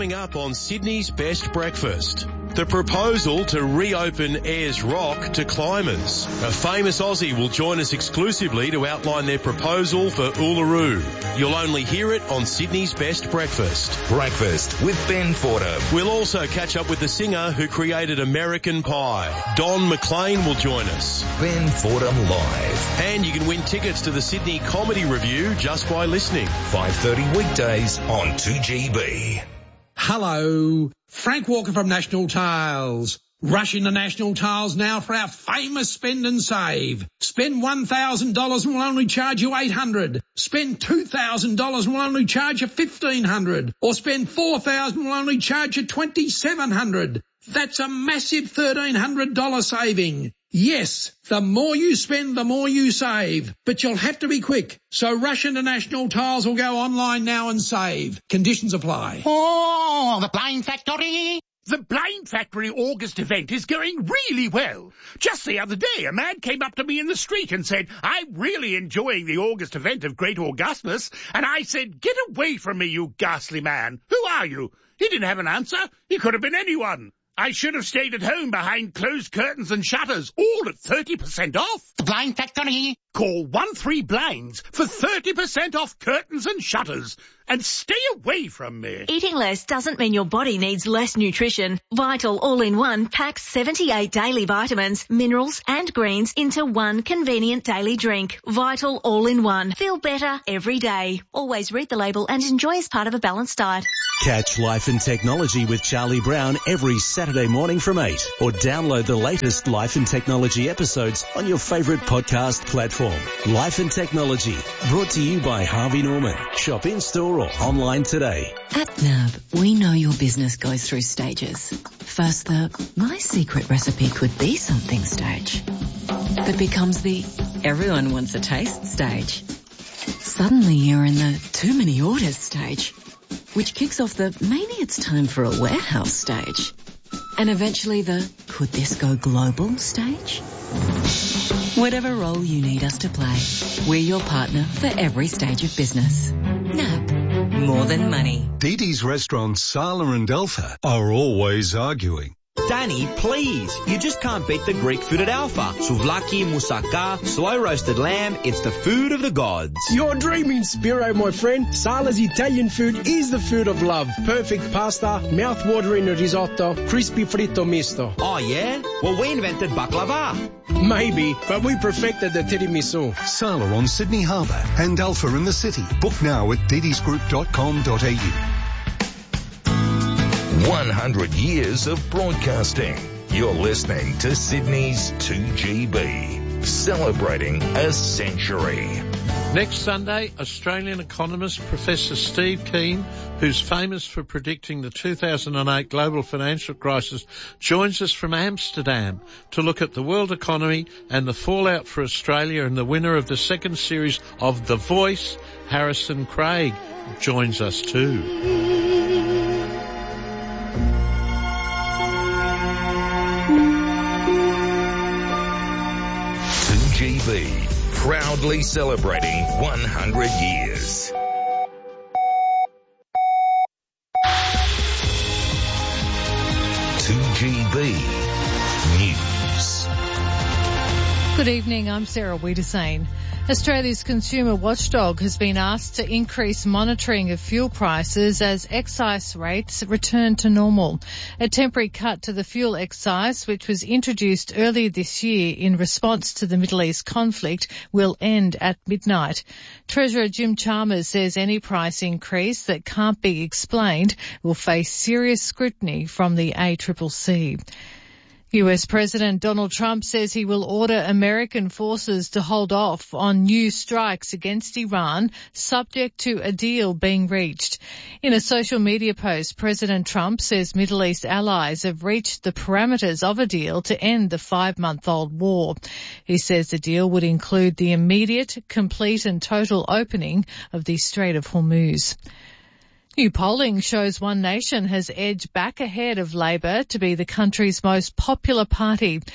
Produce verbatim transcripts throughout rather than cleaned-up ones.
Coming up on Sydney's Best Breakfast. The proposal to reopen Ayers Rock to climbers. A famous Aussie will join us exclusively to outline their proposal for Uluru. You'll only hear it on Sydney's Best Breakfast. Breakfast with Ben Fordham. We'll also catch up with the singer who created American Pie. Don McLean will join us. Ben Fordham Live. And you can win tickets to the Sydney Comedy Review just by listening. five thirty weekdays on two G B. Hello, Frank Walker from National Tiles. Rush into National Tiles now for our famous spend and save. Spend one thousand dollars and we'll only charge you eight hundred dollars. Spend two thousand dollars and we'll only charge you fifteen hundred dollars. Or spend four thousand dollars and we'll only charge you twenty-seven hundred dollars. That's a massive thirteen hundred dollars saving. Yes, the more you spend, the more you save. But you'll have to be quick. So rush into National Tiles or go online now and save. Conditions apply. Oh, the Blind Factory! The Blind Factory August event is going really well. Just the other day, a man came up to me in the street and said, I'm really enjoying the August event of Great Augustmas. And I said, get away from me, you ghastly man. Who are you? He didn't have an answer. He could have been anyone. I should have stayed at home behind closed curtains and shutters, all at thirty percent off. The Blind Factory. Call one three blinds for thirty percent off curtains and shutters. And stay away from me. Eating less doesn't mean your body needs less nutrition. Vital All-in-One packs seventy-eight daily vitamins, minerals and greens into one convenient daily drink. Vital All-in-One. Feel better every day. Always read the label and enjoy as part of a balanced diet. Catch Life and Technology with Charlie Brown every Saturday morning from eight, or download the latest Life and Technology episodes on your favourite podcast platform. Life and Technology, brought to you by Harvey Norman. Shop in-store or online today. At N A B, we know your business goes through stages. First, the my secret recipe could be something stage that becomes the everyone wants a taste stage. Suddenly you're in the too many orders stage, which kicks off the maybe it's time for a warehouse stage. And eventually the could this go global stage? Whatever role you need us to play, we're your partner for every stage of business. N A B. More than money. Dee Dee's restaurants Sala and Alpha are always arguing. Danny, please. You just can't beat the Greek food at Alpha. Souvlaki, moussaka, slow roasted lamb. It's the food of the gods. You're dreaming, Spiro, my friend. Sala's Italian food is the food of love. Perfect pasta, mouth-watering risotto, crispy fritto misto. Oh, yeah? Well, we invented baklava. Maybe, but we perfected the tiramisu. Sala on Sydney Harbour and Alpha in the city. Book now at didisgroup dot com dot a u. one hundred years of broadcasting. You're listening to Sydney's two G B, celebrating a century. Next Sunday, Australian economist Professor Steve Keen, who's famous for predicting the two thousand eight global financial crisis, joins us from Amsterdam to look at the world economy and the fallout for Australia, and the winner of the second series of The Voice, Harrison Craig, joins us too. two G B, proudly celebrating one hundred years. two G B News. Good evening, I'm Sarah Wiedersane. Australia's consumer watchdog has been asked to increase monitoring of fuel prices as excise rates return to normal. A temporary cut to the fuel excise, which was introduced earlier this year in response to the Middle East conflict, will end at midnight. Treasurer Jim Chalmers says any price increase that can't be explained will face serious scrutiny from the A C C C. U S President Donald Trump says he will order American forces to hold off on new strikes against Iran, subject to a deal being reached. In a social media post, President Trump says Middle East allies have reached the parameters of a deal to end the five-month-old war. He says the deal would include the immediate, complete and total opening of the Strait of Hormuz. New polling shows One Nation has edged back ahead of Labor to be the country's most popular party.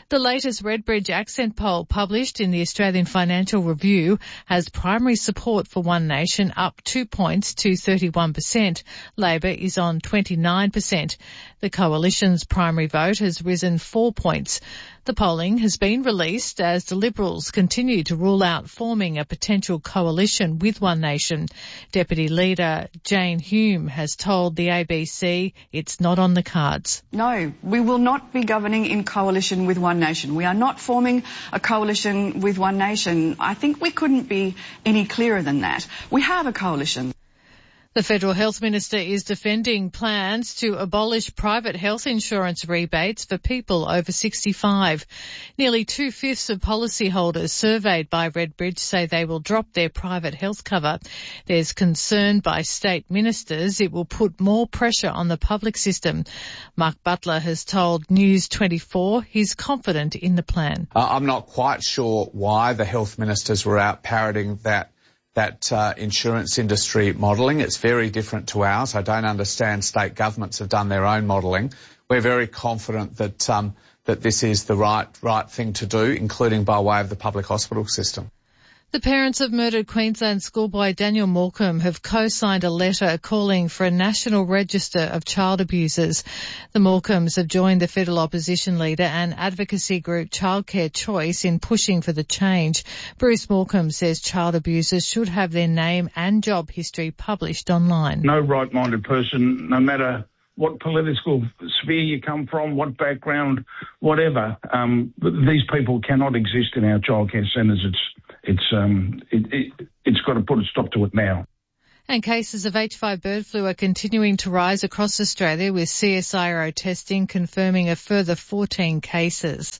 The latest Redbridge Accent poll published in the Australian Financial Review has primary support for One Nation up two points to thirty-one percent. Labor is on twenty-nine percent. The Coalition's primary vote has risen four points. The polling has been released as the Liberals continue to rule out forming a potential coalition with One Nation. Deputy Leader Jane Hume has told the A B C it's not on the cards. No, we will not be governing in coalition with One Nation. We are not forming a coalition with One Nation. I think we couldn't be any clearer than that. We have a coalition. The Federal Health Minister is defending plans to abolish private health insurance rebates for people over sixty-five. Nearly two-fifths of policyholders surveyed by Redbridge say they will drop their private health cover. There's concern by state ministers it will put more pressure on the public system. Mark Butler has told News twenty-four he's confident in the plan. Uh, I'm not quite sure why the health ministers were out parroting that that uh, insurance industry modelling. It's very different to ours. I don't understand state governments have done their own modelling. We're very confident that um, that this is the right right thing to do, including by way of the public hospital system. The parents of murdered Queensland schoolboy Daniel Morecambe have co-signed a letter calling for a national register of child abusers. The Morecambes have joined the federal opposition leader and advocacy group Childcare Choice in pushing for the change. Bruce Morecambe says child abusers should have their name and job history published online. No right-minded person, no matter what political sphere you come from, what background, whatever, um, these people cannot exist in our childcare centres. It's It's um it, it it's got to put a stop to it now. And cases of H five bird flu are continuing to rise across Australia, with C S I R O testing confirming a further fourteen cases.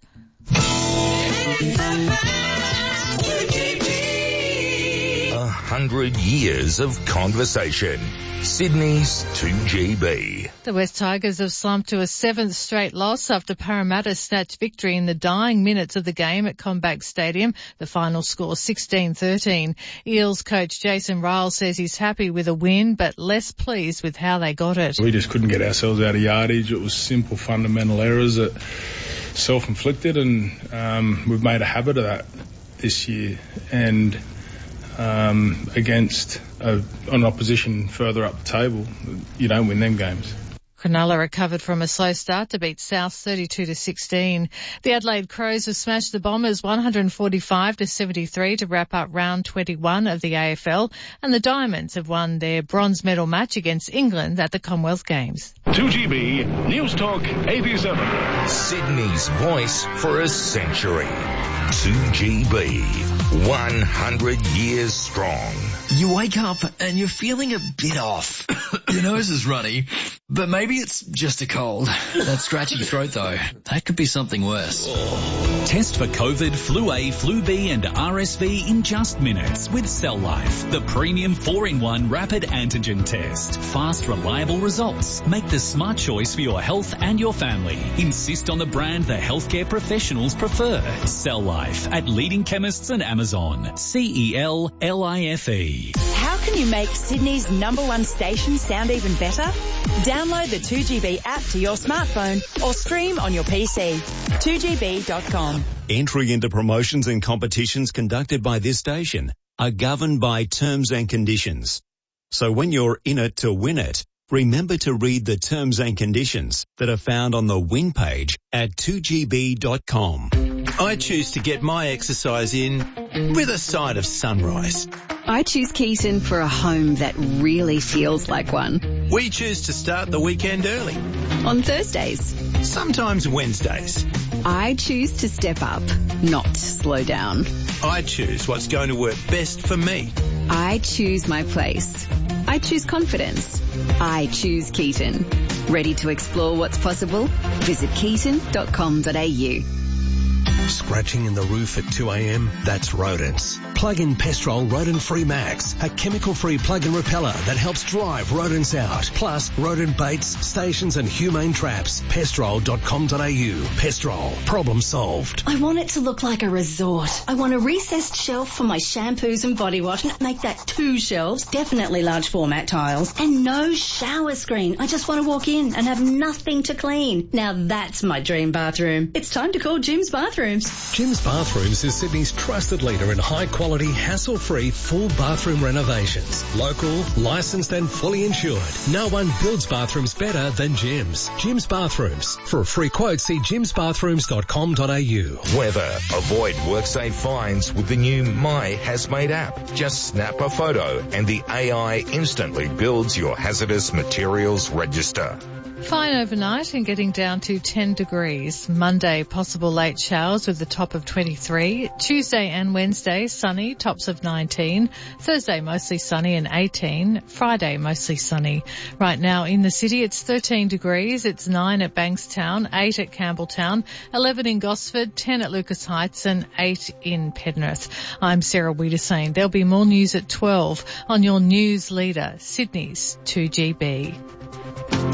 A hundred years of conversation. Sydney's two G B. The West Tigers have slumped to a seventh straight loss after Parramatta snatched victory in the dying minutes of the game at Combank Stadium. The final score sixteen thirteen. Eels coach Jason Ryall says he's happy with a win, but less pleased with how they got it. We just couldn't get ourselves out of yardage. It was simple fundamental errors that self-inflicted, and um, we've made a habit of that this year. And Um, against a, an opposition further up the table, you don't win them games. Cronulla recovered from a slow start to beat South thirty-two to sixteen. The Adelaide Crows have smashed the Bombers one forty-five to seventy-three to wrap up round twenty-one of the A F L, and the Diamonds have won their bronze medal match against England at the Commonwealth Games. two G B News Talk eighty-seven. Sydney's voice for a century. two G B. one hundred years strong. You wake up and you're feeling a bit off. Your nose is runny, but maybe it's just a cold. That scratchy throat though, that could be something worse. Test for COVID, Flu A, Flu B and R S V in just minutes with Cell Life, the premium four in one rapid antigen test. Fast, reliable results. Make the smart choice for your health and your family. Insist on the brand the healthcare professionals prefer. Cell Life at leading chemists and Amazon. C E L L I F E. How can you make Sydney's number one station sound even better? Download the two G B app to your smartphone or stream on your P C. two G B dot com. Entry into promotions and competitions conducted by this station are governed by terms and conditions. So when you're in it to win it, remember to read the terms and conditions that are found on the win page at two G B dot com. I choose to get my exercise in with a side of sunrise. I choose Keaton for a home that really feels like one. We choose to start the weekend early. On Thursdays. Sometimes Wednesdays. I choose to step up, not slow down. I choose what's going to work best for me. I choose my place. I choose confidence. I choose Keaton. Ready to explore what's possible? Visit keaton dot com dot a u. Scratching in the roof at two a.m? That's rodents. Plug in Pestrol Rodent Free Max, a chemical-free plug-in repeller that helps drive rodents out. Plus, rodent baits, stations and humane traps. pestrol dot com dot a u. Pestrol. Problem solved. I want it to look like a resort. I want a recessed shelf for my shampoos and body wash. Make that two shelves, definitely large format tiles, and no shower screen. I just want to walk in and have nothing to clean. Now that's my dream bathroom. It's time to call Jim's Bathrooms. Jim's Bathrooms is Sydney's trusted leader in high-quality, hassle-free, full bathroom renovations. Local, licensed and fully insured. No one builds bathrooms better than Jim's. Jim's Bathrooms. For a free quote, see jims bathrooms dot com dot a u. Weather. Avoid WorkSafe fines with the new My HazMate app. Just snap a photo and the A I instantly builds your hazardous materials register. Fine overnight and getting down to ten degrees. Monday, possible late showers with a top of twenty-three. Tuesday and Wednesday, sunny, tops of nineteen. Thursday, mostly sunny and eighteen. Friday, mostly sunny. Right now in the city, it's thirteen degrees. It's nine at Bankstown, eight at Campbelltown, eleven in Gosford, ten at Lucas Heights and eight in Penrith. I'm Sarah Wiedersane. There'll be more news at twelve on your news leader, Sydney's two G B.